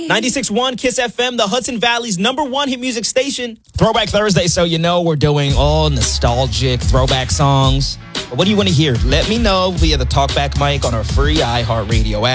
96.1 Kiss FM, the Hudson Valley's #1 hit music station. Throwback Thursday, so you know we're doing all nostalgic throwback songs. But what do you want to hear? Let me know via the Talkback mic on our free iHeartRadio app.